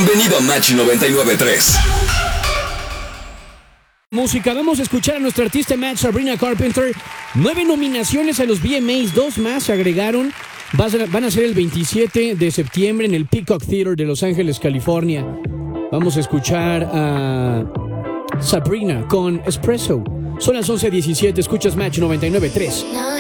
Bienvenido a Match 99.3. Música, vamos a escuchar a nuestra artista Match, Sabrina Carpenter. 9 nominaciones a los VMAs, 2 más se agregaron. Van a ser el 27 de septiembre en el Peacock Theater de Los Ángeles, California. Vamos a escuchar a Sabrina con Espresso. Son las 11:17, escuchas Match 99.3.